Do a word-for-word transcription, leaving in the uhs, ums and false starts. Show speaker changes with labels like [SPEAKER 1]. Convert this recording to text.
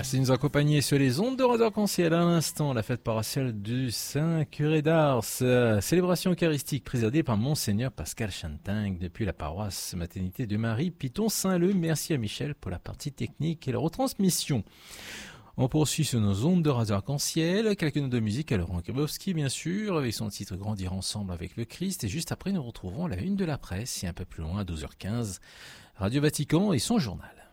[SPEAKER 1] Merci de nous accompagner sur les ondes de Radio Arc-en-Ciel. À l'instant, la fête paroissiale du Saint-Curé d'Ars, euh, célébration eucharistique présidée par Monseigneur Pascal Chanting depuis la paroisse Maternité de Marie, Piton-Saint-Leu. Merci à Michel pour la partie technique et la retransmission. On poursuit sur nos ondes de Radio Arc-en-Ciel, quelques notes de musique à Laurent Grabowski, bien sûr, avec son titre Grandir ensemble avec le Christ. Et juste après, nous retrouverons la une de la presse, et un peu plus loin, à douze heures quinze, Radio Vatican et son journal.